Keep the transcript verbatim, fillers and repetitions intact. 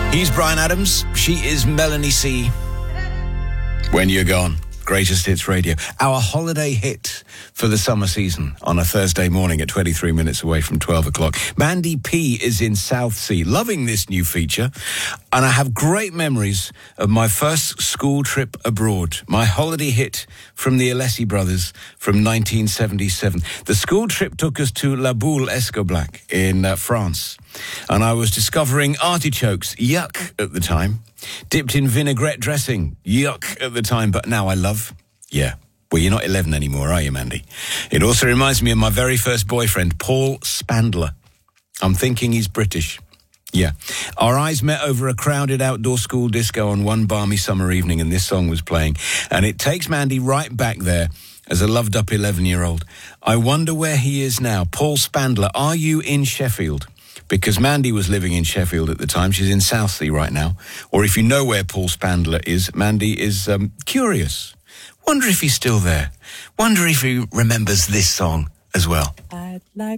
He's Bryan Adams. She is Melanie C. When You're Gone. Greatest Hits Radio. Our holiday hit for the summer season on a Thursday morning at twenty-three minutes away from twelve o'clock. Mandy P is in Southsea, loving this new feature. And I have great memories of my first school trip abroad. My holiday hit from the Alessi brothers from nineteen seventy-seven. The school trip took us to La Boule Escoblac in uh, France. And I was discovering artichokes, yuck, at the time. Dipped in vinaigrette dressing, yuck, at the time. But now I love, yeah. Well, you're not eleven anymore, are you, Mandy? It also reminds me of my very first boyfriend, Paul Spandler. I'm thinking he's British. Yeah. Our eyes met over a crowded outdoor school disco on one balmy summer evening, and this song was playing. And it takes Mandy right back there as a loved-up eleven-year-old. I wonder where he is now. Paul Spandler, are you in Sheffield? Because Mandy was living in Sheffield at the time. She's in Southsea right now. Or if you know where Paul Spandler is, Mandy is um, curious. Wonder if he's still there. Wonder if he remembers this song as well. I'd like